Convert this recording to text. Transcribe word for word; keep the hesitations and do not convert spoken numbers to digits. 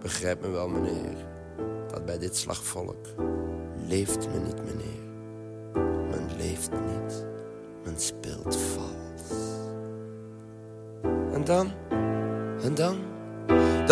Begrijp me wel, meneer, dat bij dit slagvolk leeft men niet, meneer. Men leeft niet, men speelt vals. En dan, en dan,